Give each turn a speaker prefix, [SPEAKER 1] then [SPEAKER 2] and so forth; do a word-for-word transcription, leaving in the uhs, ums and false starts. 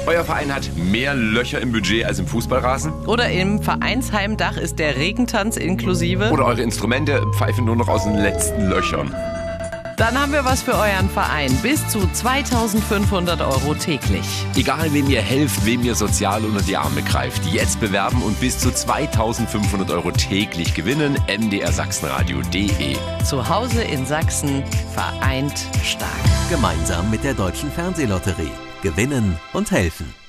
[SPEAKER 1] Euer Verein hat mehr Löcher im Budget als im Fußballrasen?
[SPEAKER 2] Oder im Vereinsheimdach ist der Regentanz inklusive?
[SPEAKER 1] Oder eure Instrumente pfeifen nur noch aus den letzten Löchern?
[SPEAKER 2] Dann haben wir was für euren Verein. Bis zu zweitausendfünfhundert Euro täglich.
[SPEAKER 1] Egal, wem ihr helft, wem ihr sozial unter die Arme greift. Jetzt bewerben und bis zu zweitausendfünfhundert Euro täglich gewinnen. m d r sachsenradio punkt d e.
[SPEAKER 2] Zu Hause in Sachsen, vereint stark.
[SPEAKER 3] Gemeinsam mit der Deutschen Fernsehlotterie. Gewinnen und helfen.